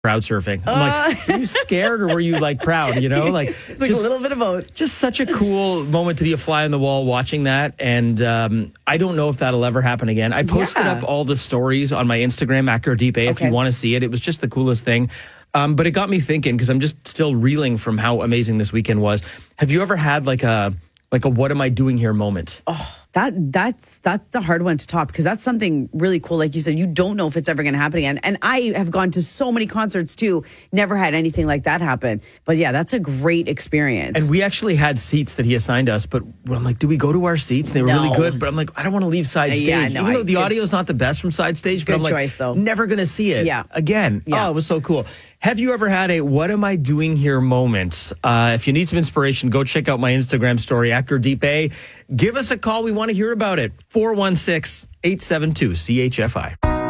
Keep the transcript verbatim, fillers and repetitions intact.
crowd surfing. I'm like, were you scared or were you like proud? You know, like it's like just, a little bit of both. Just such a cool moment to be a fly on the wall watching that. And um, I don't know if that'll ever happen again. I posted Yeah. up all the stories on my Instagram, Acura Deep A, if Okay. you want to see it. It was just the coolest thing. Um, but it got me thinking because I'm just still reeling from how amazing this weekend was. Have you ever had like a like a what am I doing here moment? Oh, that that's that's the hard one to top because that's something really cool. Like you said, you don't know if it's ever going to happen again. And I have gone to so many concerts too, never had anything like that happen. But yeah, that's a great experience. And we actually had seats that he assigned us, but I'm like, do we go to our seats? They were No. really good, but I'm like, I don't want to leave side stage. Yeah, no, Even though I- the good- audio is not the best from side stage, but Good I'm like, choice, though. never going to see it Yeah. again. Yeah. Oh, it was so cool. Have you ever had a what am I doing here moment? Uh, if you need some inspiration, go check out my Instagram story, Acura Deep A. Give us a call. We want to hear about it. four one six, eight seven two, C H F I.